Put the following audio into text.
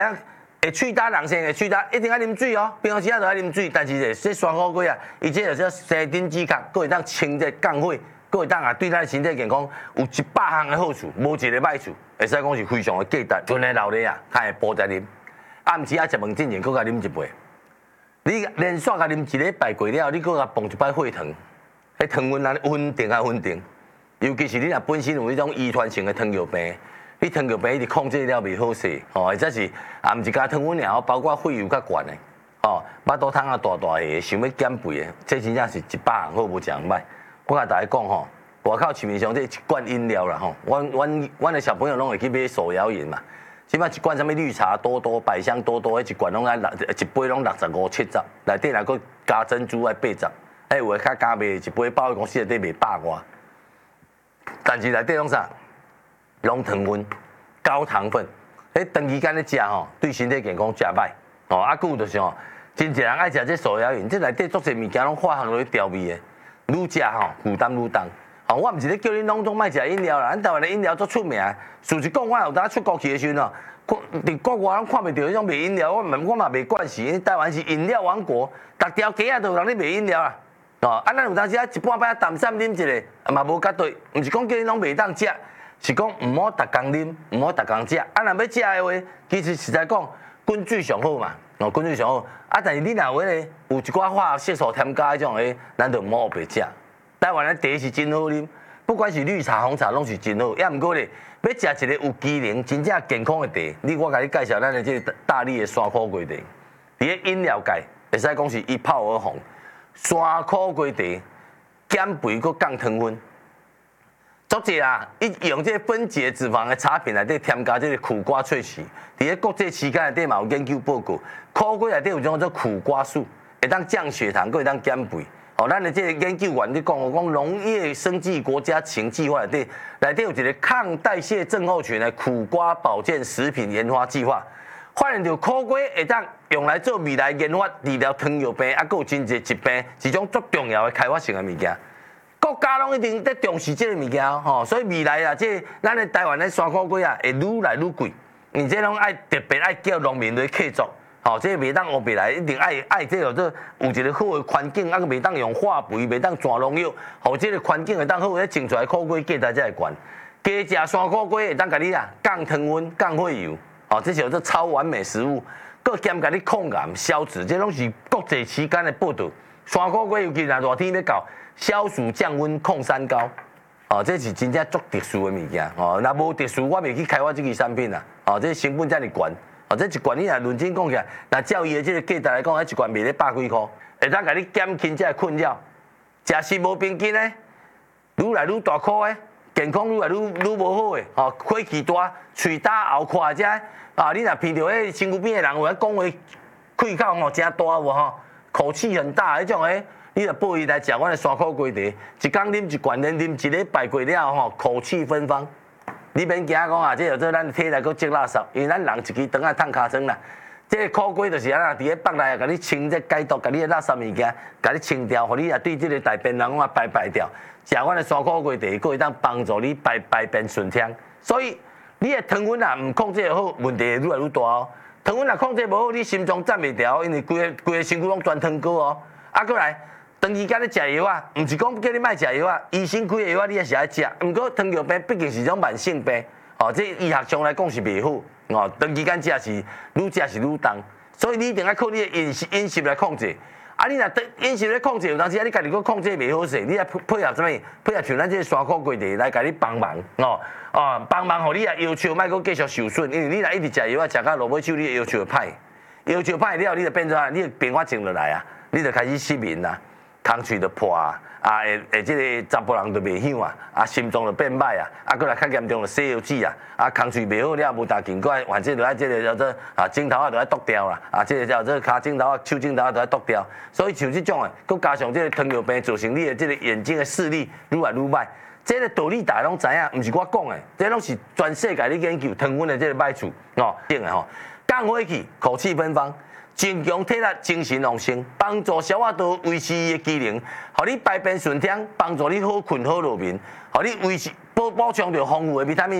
会喙焦人生会喙焦，一定要啉水哦。平常时啊都要啉水，但是这酸苦瓜啊，伊这就叫生津止渴，佫会当清这降火，佫会当啊对咱身体健康有100项的好处，无一个歹处，会使讲是非常的价值。纯的老奶啊，较会补在啉。暗时啊食饭之前，佫甲啉一杯。你连续甲啉1礼拜过了，你佫甲放一摆血糖，迄糖分啊稳定啊稳定。尤其是你若本身有迄种遗传性的糖尿病，你糖尿病一直控制了袂好势，或者是啊毋是加糖分尔，包括血油较悬的，巴肚汤啊大大个，想要减肥的，这真正是100项好无一项歹。我甲大家讲吼，外口市面上这一罐饮料啦吼，阮的小朋友拢会去买手摇饮嘛。即摆一罐什么绿茶多多、百香多多，迄一罐拢爱一杯拢65、70，内底若佫加珍珠爱80，有诶较加卖一杯百货公司内底卖100外。但是内底拢啥？拢糖分、高糖分，长期间咧食吼，对身体健康真歹。啊，佫有就是吼，真侪人爱食这手摇饮，这内底足侪物件拢化学落去调味的，愈食吼负担愈重。我毋是咧叫恁拢总莫食饮料啦，咱台湾的饮料足出名。事实讲，我有当出国去的时阵哦，伫国外拢看袂到迄种卖饮料，我嘛袂惯势，因为台湾是饮料王国，逐条街啊都有人咧卖饮料啦。咱有当时啊一半摆淡散啉一个，嘛无绝对，毋是讲叫恁拢袂当食，是讲毋好逐工啉，毋好逐工食。若要食的话，其实实在讲，滚水上好嘛，滚水上好。但是你若有咧有一寡化学色素添加迄种诶，咱就毋好白食。台湾的茶是真好啉，不管是绿茶、红茶，拢是真好。也毋过咧，要食一个有机能、真正健康的茶，我甲你介绍咱的这个大力的山苦瓜茶，伫咧饮料界会使讲是一炮而红。山苦瓜茶减肥佮降糖分，足济啊！伊用这分解脂肪的茶品内底添加这个苦瓜萃取，伫咧国际期刊内底嘛有研究报告，苦瓜内底有种叫做苦瓜素，会当降血糖，佮会当减肥。咱的这个研究员咧讲，农业生技国家情计划内底有一个抗代谢症候群的苦瓜保健食品研发计划，发现到苦瓜会当用来做未来研发治疗糖尿病，还有真侪疾病，一种足重要的开发性的物件。国家拢一定在重视这个物件吼，所以未来啊，这咱的台湾的山苦瓜啊，会愈来愈贵，而且拢爱特别爱叫农民来客作。这袂当黑白来，一定爱这有一个好的环境，袂当用化肥，袂当全农药，互这个环境会当好，种出来苦瓜价值才会悬。加食山苦瓜会当甲你降糖分、降血油，这是做超完美食物，佮兼甲你抗癌消脂，这拢是国际期刊的报道。山苦瓜尤其若热天要到，消暑降温、抗三高，这是真正足特殊的物件。若无特殊，我袂去开发这个产品啦。这成本遮尔悬。这一罐你若认真讲起来，若照伊的这个价值来讲，一罐卖咧100几块，会当甲你减轻这个困扰。食食无平均的，愈来愈大颗的，健康愈来愈无好的，火气大、喙焦、喉快这，你若闻到迄身躯边的人有咧讲话，气口真大无口气很大迄种的，你若报伊来食阮的山苦瓜茶，一工啉一罐，连啉1礼拜过了口气芬芳。你免惊讲啊，这有做咱体内佫积垃圾，因为咱人一支肠啊烫尻川啦。这个苦瓜就是安那伫咧腹内甲你清这解毒，甲你的垃圾物件，甲你清掉，互你啊对这个大便人排掉。食阮的山苦瓜茶，佫会当帮助你排便顺畅。所以你的糖分啊唔控制好，问题会愈来愈大哦。糖分若控制无好，你心脏站袂调，因为规个身躯拢全糖果哦。过来。长期间咧食药啊，毋是讲叫你莫食药啊，医生开的药啊，你也是爱食。毋过糖尿病毕竟是种慢性病，这医学上来讲是袂好，长期间食是愈重，所以你一定要靠你的饮食来控制。你若饮食咧控制，有当时你家己佫控制袂好势，你来配合什么？配合像咱这个山苦瓜茶来甲你帮忙，帮忙，互你啊要求莫佫继续受损，因为你若一直食药啊，食到落尾手，你要求会歹，要求歹了，你就变做你变化静落来啊，你就开始失眠啦。空喙就破会这个查甫人就袂响心脏就变歹过来较严重就西药子空喙袂好了，无大劲，过来反正就这个叫做指头就要剁掉啦，这个叫做骹指头手指头就要剁掉。所以像这种佫加上这个糖尿病造成你的这个眼睛的视力愈来愈歹，这个道理大家拢知影，毋是我讲的，这拢是全世界咧研究糖分的这个歹处定的降火气，口气芬芳。增强体力，精神旺盛，帮助消化道维持伊的机能，互你排便顺畅，帮助你好困好入眠，互你维持补充着丰富的维他命。